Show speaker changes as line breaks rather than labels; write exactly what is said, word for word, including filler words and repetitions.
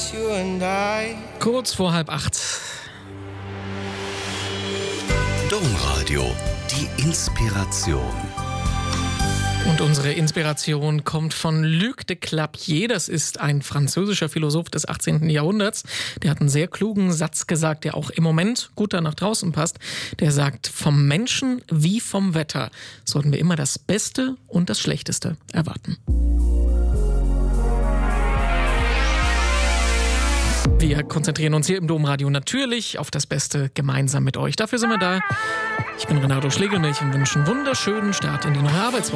just you and I.
Kurz vor halb acht.
Domradio, die Inspiration.
Und unsere Inspiration kommt von Luc de Clapier. Das ist ein französischer Philosoph des achtzehnten Jahrhunderts. Der hat einen sehr klugen Satz gesagt, der auch im Moment gut da nach draußen passt. Der sagt, vom Menschen wie vom Wetter sollten wir immer das Beste und das Schlechteste erwarten. Wir konzentrieren uns hier im Domradio natürlich auf das Beste gemeinsam mit euch. Dafür sind wir da. Ich bin Renato Schlegel und ich wünsche einen wunderschönen Start in die neue Arbeitswoche.